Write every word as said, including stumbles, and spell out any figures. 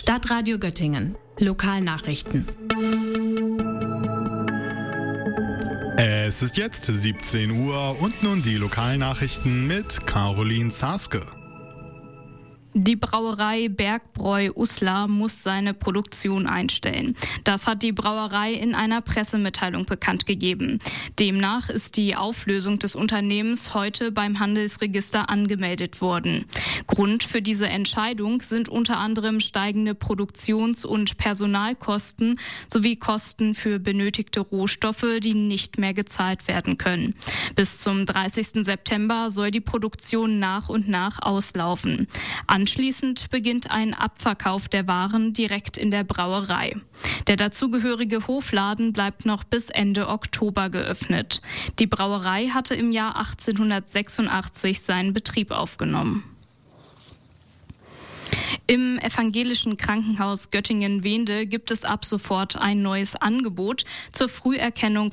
Stadtradio Göttingen. Lokalnachrichten. Es ist jetzt siebzehn Uhr und nun die Lokalnachrichten mit Caroline Zaske. Die Brauerei Bergbräu Uslar muss seine Produktion einstellen. Das hat die Brauerei in einer Pressemitteilung bekannt gegeben. Demnach ist die Auflösung des Unternehmens heute beim Handelsregister angemeldet worden. Grund für diese Entscheidung sind unter anderem steigende Produktions- und Personalkosten sowie Kosten für benötigte Rohstoffe, die nicht mehr gezahlt werden können. Bis zum dreißigsten September soll die Produktion nach und nach auslaufen. Anschließend beginnt ein Abverkauf der Waren direkt in der Brauerei. Der dazugehörige Hofladen bleibt noch bis Ende Oktober geöffnet. Die Brauerei hatte im Jahr achtzehnhundertsechsundachtzig seinen Betrieb aufgenommen. Im evangelischen Krankenhaus Göttingen-Wende gibt es ab sofort ein neues Angebot zur Früherkennung